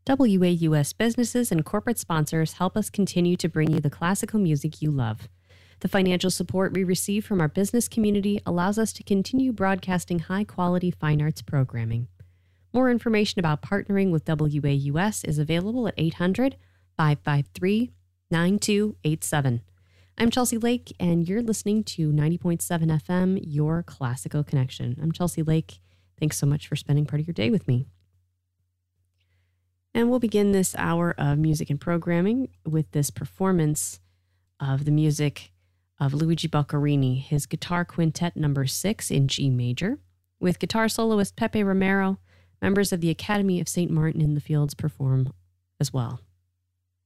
WAUS businesses and corporate sponsors help us continue to bring you the classical music you love. The financial support we receive from our business community allows us to continue broadcasting high-quality fine arts programming. More information about partnering with WAUS is available at 800-553-9287. I'm Chelsea Lake, and you're listening to 90.7 FM, Your Classical Connection. I'm Chelsea Lake. Thanks so much for spending part of your day with me. And we'll begin this hour of music and programming with this performance of the music of Luigi Boccherini, his Guitar Quintet No. 6 in G major, with guitar soloist Pepe Romero. Members of the Academy of St. Martin in the Fields perform as well.